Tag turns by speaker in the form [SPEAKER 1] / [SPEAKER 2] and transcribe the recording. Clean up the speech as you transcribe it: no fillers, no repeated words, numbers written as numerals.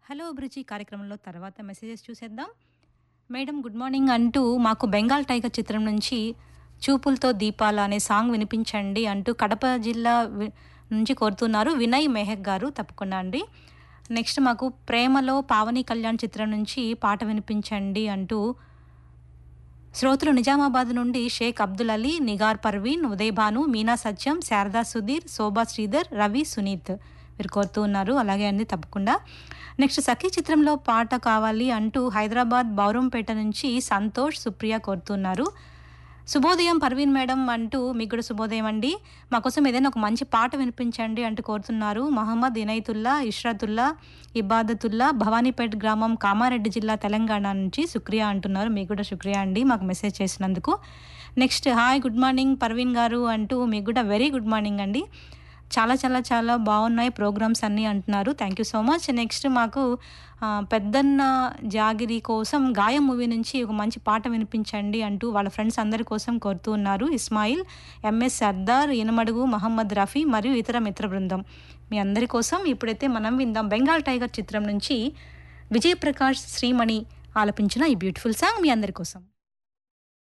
[SPEAKER 1] Hello అభిరుచి కార్యక్రమంలో తర్వాత మెసేజెస్ చూసేద్దాం. మేడం గుడ్ మార్నింగ్ అంటూ మాకు బెంగాల్ టైగర్ చిత్రం నుంచి 'చూపులతో దీపాల' అనే సాంగ్ వినిపించండి అంటూ కడప జిల్లా నుంచి కోరుతున్నారు వినయ్ మెహక్ గారు. తప్పకుండా అండి. నెక్స్ట్ మాకు 'ప్రేమలో పావని కళ్యాణ్' చిత్రం నుంచి పాట వినిపించండి అంటూ శ్రోతలు నిజామాబాద్ నుండి షేక్ అబ్దుల్ అలీ, నిగార్ పర్వీన్, ఉదయ్ భాను, మీనా సత్యం, శారదా సుధీర్, శోభా శ్రీధర్, రవి సునీత్ వీరు కోరుతూ ఉన్నారు. అలాగే అండి తప్పకుండా. నెక్స్ట్ 'సఖీ' చిత్రంలో పాట కావాలి అంటూ హైదరాబాద్ బౌరంపేట నుంచి సంతోష్, సుప్రియ కోరుతున్నారు. శుభోదయం పర్వీన్ మేడం అంటూ మీకు కూడా శుభోదయం అండి. మా కోసం ఏదైనా ఒక మంచి పాట వినిపించండి అంటూ కోరుతున్నారు. మహమ్మద్ ఇనైతుల్లా, ఇష్రతుల్లా, ఇబాదతుల్లా, భవానీపేట్ గ్రామం, కామారెడ్డి జిల్లా, తెలంగాణ నుంచి శుక్రియా అంటున్నారు. మీకు కూడా శుక్రియా అండి మాకు మెసేజ్ చేసినందుకు. Next hi good morning Parveen గారు అంటూ మీకు కూడా వెరీ గుడ్ మార్నింగ్ అండి. చాలా చాలా చాలా బాగున్నాయి ప్రోగ్రామ్స్ అన్నీ అంటున్నారు. Thank you so much. Next మాకు పెద్దన్న జాగిరి కోసం 'గాయం' మూవీ నుంచి ఒక మంచి పాట వినిపించండి అంటూ వాళ్ళ ఫ్రెండ్స్ అందరి కోసం కోరుతూ ఉన్నారు. ఇస్మాయిల్, ఎంఎస్ సర్దార్, ఇనమడుగు, మహమ్మద్ రఫీ మరియు ఇతర మిత్ర బృందం మీ అందరి కోసం ఇప్పుడైతే మనం విందాం బెంగాల్ టైగర్ చిత్రం నుంచి విజయప్రకాష్, శ్రీమణి ఆలపించిన ఈ బ్యూటిఫుల్ సాంగ్ మీ అందరి కోసం.